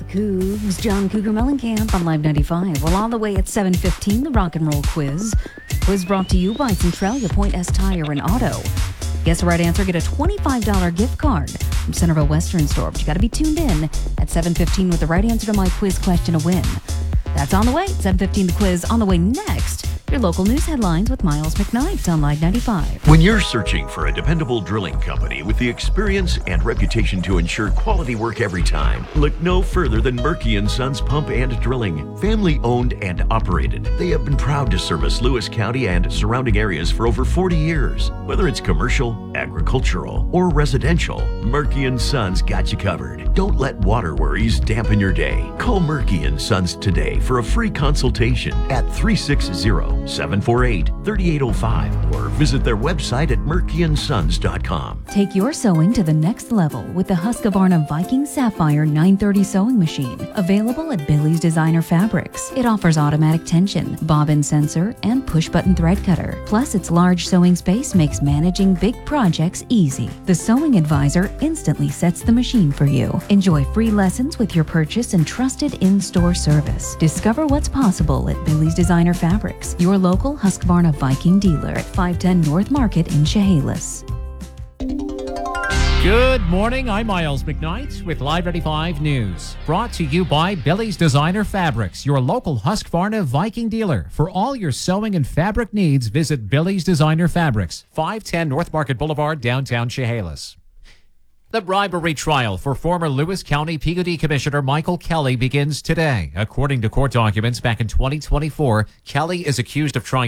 Cougs, John Cougar Mellencamp on Live 95. Well, all the way at 7:15, the Rock and Roll Quiz. Quiz brought to you by Centralia Point S Tire and Auto. Guess the right answer, get a $25 gift card from Centerville Western Store. But you got to be tuned in at 7:15 with the right answer to my quiz question to win. That's on the way. 7:15, the quiz on the way next. Your local news headlines with Miles McKnight on Live 95. When you're searching for a dependable drilling company with the experience and reputation to ensure quality work every time, look no further than Murky & Sons Pump and Drilling. Family owned and operated, they have been proud to service Lewis County and surrounding areas for over 40 years. Whether it's commercial, agricultural, or residential, Murky & Sons got you covered. Don't let water worries dampen your day. Call Murky & Sons today for a free consultation at 360-748-3805 or visit their website at murkynsons.com. Take your sewing to the next level with the Husqvarna Viking Sapphire 930 sewing machine, available at Billy's Designer Fabrics. It offers automatic tension, bobbin sensor, and push-button thread cutter. Plus, its large sewing space makes managing big projects easy. The Sewing Advisor instantly sets the machine for you. Enjoy free lessons with your purchase and trusted in-store service. Discover what's possible at Billy's Designer Fabrics, your local Husqvarna Viking dealer at 510 North Market in Chehalis. Good morning, I'm Miles McKnight with Live 95 News. Brought to you by Billy's Designer Fabrics, your local Husqvarna Viking dealer. For all your sewing and fabric needs, visit Billy's Designer Fabrics, 510 North Market Boulevard, downtown Chehalis. The bribery trial for former Lewis County PUD Commissioner Michael Kelly begins today. According to court documents back in 2024, Kelly is accused of trying